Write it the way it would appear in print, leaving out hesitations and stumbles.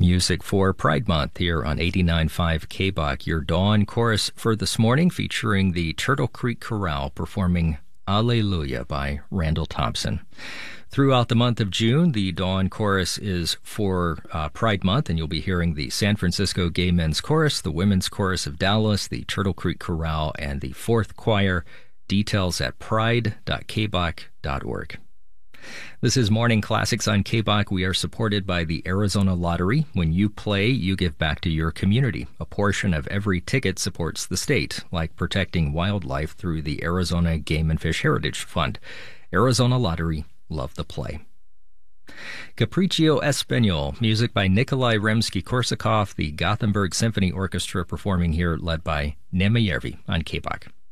Music for Pride Month here on 89.5 KBOC. Your dawn chorus for this morning featuring the Turtle Creek Chorale performing Alleluia by Randall Thompson. Throughout the month of June, the dawn chorus is for Pride Month, and you'll be hearing the San Francisco Gay Men's Chorus, the Women's Chorus of Dallas, the Turtle Creek Chorale, and the Fourth Choir. Details at pride.kbok.org. This is Morning Classics on KBOC. We are supported by the Arizona Lottery. When you play, you give back to your community. A portion of every ticket supports the state, like protecting wildlife through the Arizona Game and Fish Heritage Fund. Arizona Lottery, love the play. Capriccio Español, music by Nikolai Rimsky-Korsakov, the Gothenburg Symphony Orchestra performing here, led by Nema Järvi on KBOC.